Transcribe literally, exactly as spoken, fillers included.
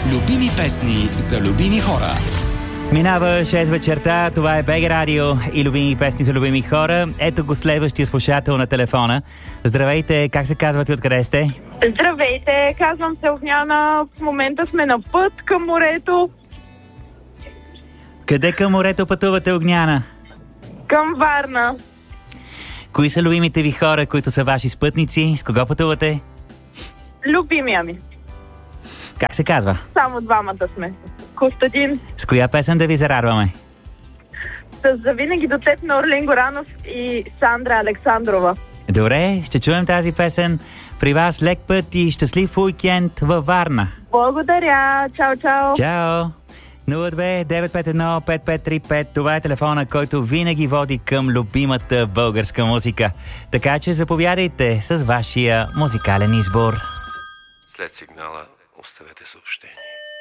Любими песни за любими хора. Минава шест вечерта, това е БГ Радио и любими песни за любими хора. Ето го следващия слушател на телефона. Здравейте, как се казвате, откъде сте? Здравейте, казвам се Огняна. В момента сме на път към морето. Къде към морето пътувате, Огняна? Към Варна. Кои са любимите ви хора, които са ваши спътници? С кого пътувате? Любимия ми. Как се казва? Само двамата сме. Костадин. С коя песен да ви зарадваме? С завинаги до теб на Орлин Горанов и Сандра Александрова. Добре, ще чуем тази песен. При вас лек път и щастлив уикенд във Варна. Благодаря. Чао, чао. Чао. нула две девет пет едно пет пет три пет. Това е телефона, който винаги води към любимата българска музика. Така че заповядайте с вашия музикален избор. След сигнала оставете съобщение.